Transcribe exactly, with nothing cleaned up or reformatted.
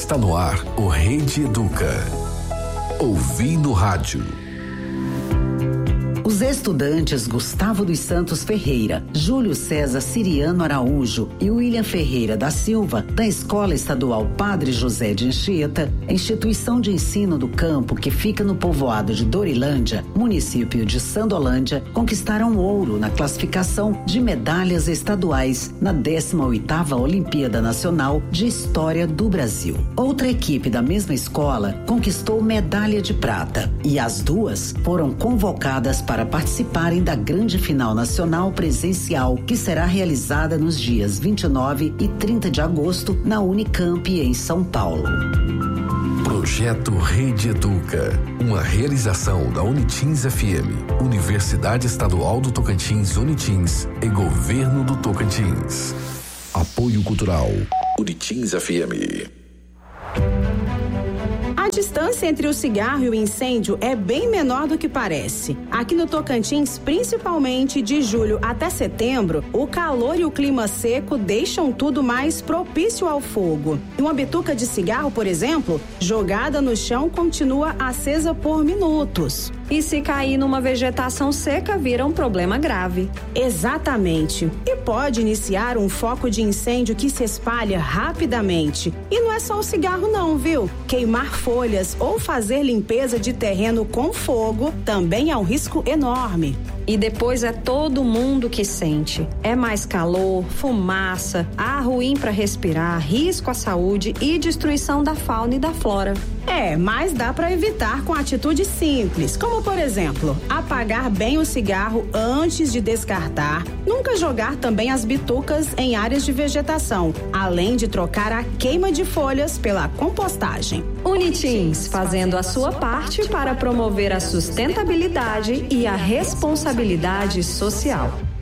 Está no ar o Rede Educa. Ouvi no rádio. Os estudantes Gustavo dos Santos Ferreira, Júlio César Siriano Araújo e William Ferreira da Silva, da Escola Estadual Padre José de Anchieta, instituição de ensino do campo que fica no povoado de Dorilândia, município de Sandolândia, conquistaram ouro na classificação de medalhas estaduais na décima oitava Olimpíada Nacional de História do Brasil. Outra equipe da mesma escola conquistou medalha de prata e as duas foram convocadas para para participarem da grande final nacional presencial que será realizada nos dias vinte e nove e trinta de agosto na Unicamp em São Paulo. Projeto Rede Educa, uma realização da Unitins F M, Universidade Estadual do Tocantins Unitins e Governo do Tocantins. Apoio Cultural Unitins F M. A distância entre o cigarro e o incêndio é bem menor do que parece. Aqui no Tocantins, principalmente de julho até setembro, o calor e o clima seco deixam tudo mais propício ao fogo. E uma bituca de cigarro, por exemplo, jogada no chão, continua acesa por minutos. E se cair numa vegetação seca, vira um problema grave. Exatamente. E pode iniciar um foco de incêndio que se espalha rapidamente. E não é só o cigarro não, viu? Queimar folhas ou fazer limpeza de terreno com fogo também é um risco enorme. E depois é todo mundo que sente. É mais calor, fumaça, ar ruim para respirar, risco à saúde e destruição da fauna e da flora. É, mas dá para evitar com atitudes simples, como por exemplo, apagar bem o cigarro antes de descartar, nunca jogar também as bitucas em áreas de vegetação, além de trocar a queima de folhas pela compostagem. Unitins, fazendo a sua parte para promover a sustentabilidade e a responsabilidade social.